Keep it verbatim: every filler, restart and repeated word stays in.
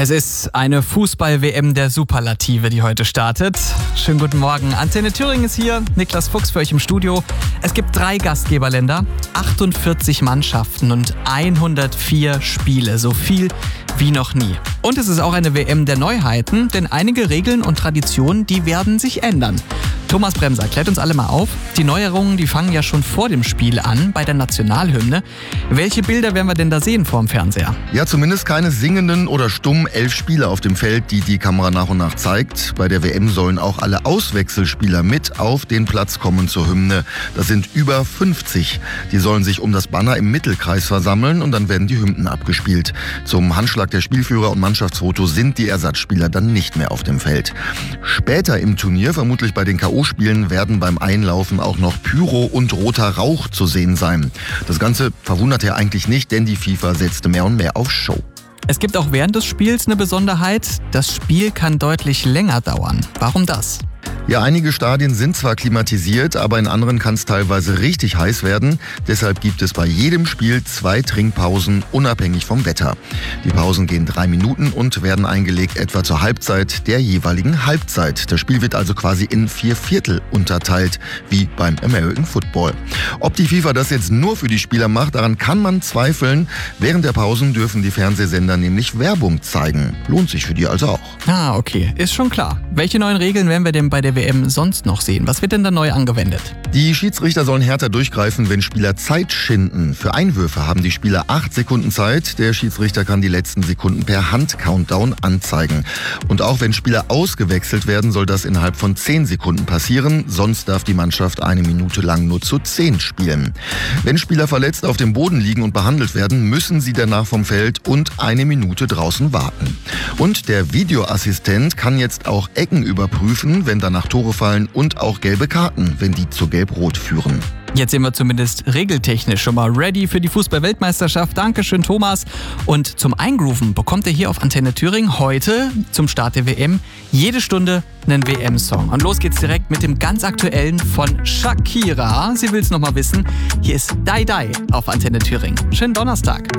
Es ist eine Fußball-W M der Superlative, die heute startet. Schönen guten Morgen. Antenne Thüringen ist hier, Niklas Fuchs für euch im Studio. Es gibt drei Gastgeberländer, achtundvierzig Mannschaften und hundertvier Spiele. So viel wie noch nie. Und es ist auch eine W M der Neuheiten, denn einige Regeln und Traditionen, die werden sich ändern. Thomas Bremser klärt uns alle mal auf. Die Neuerungen, die fangen ja schon vor dem Spiel an, bei der Nationalhymne. Welche Bilder werden wir denn da sehen vor dem Fernseher? Ja, zumindest keine singenden oder stummen elf Spieler auf dem Feld, die die Kamera nach und nach zeigt. Bei der W M sollen auch alle Auswechselspieler mit auf den Platz kommen zur Hymne. Das sind über fünfzig. Die sollen sich um das Banner im Mittelkreis versammeln und dann werden die Hymnen abgespielt. Zum Handschlag der Spielführer und Mannschaftsfoto sind die Ersatzspieler dann nicht mehr auf dem Feld. Später im Turnier, vermutlich bei den K O-Spielen, werden beim Einlaufen auch noch Pyro und roter Rauch zu sehen sein. Das Ganze verwundert ja eigentlich nicht, denn die FIFA setzte mehr und mehr auf Show. Es gibt auch während des Spiels eine Besonderheit. Das Spiel kann deutlich länger dauern. Warum das? Ja, einige Stadien sind zwar klimatisiert, aber in anderen kann es teilweise richtig heiß werden. Deshalb gibt es bei jedem Spiel zwei Trinkpausen, unabhängig vom Wetter. Die Pausen gehen drei Minuten und werden eingelegt etwa zur Halbzeit der jeweiligen Halbzeit. Das Spiel wird also quasi in vier Viertel unterteilt, wie beim American Football. Ob die FIFA das jetzt nur für die Spieler macht, daran kann man zweifeln. Während der Pausen dürfen die Fernsehsender nämlich Werbung zeigen. Lohnt sich für die also auch. Ah, okay. Ist schon klar. Welche neuen Regeln werden wir denn bei der W M sonst noch sehen? Was wird denn da neu angewendet? Die Schiedsrichter sollen härter durchgreifen, wenn Spieler Zeit schinden. Für Einwürfe haben die Spieler acht Sekunden Zeit. Der Schiedsrichter kann die letzten Sekunden per Hand-Countdown anzeigen. Und auch wenn Spieler ausgewechselt werden, soll das innerhalb von zehn Sekunden passieren. Sonst darf die Mannschaft eine Minute lang nur zu zehn spielen. Wenn Spieler verletzt auf dem Boden liegen und behandelt werden, müssen sie danach vom Feld und eine Minute draußen warten. Und der Videoassistent kann jetzt auch Ecken überprüfen, wenn danach Tore fallen, und auch gelbe Karten, wenn die zu Gelb-Rot führen. Jetzt sind wir zumindest regeltechnisch schon mal ready für die Fußball-Weltmeisterschaft. Dankeschön, Thomas. Und zum Eingrooven bekommt ihr hier auf Antenne Thüringen heute zum Start der W M jede Stunde einen W M-Song. Und los geht's direkt mit dem ganz aktuellen von Shakira. Sie will's noch mal wissen. Hier ist Die Die auf Antenne Thüringen. Schönen Donnerstag.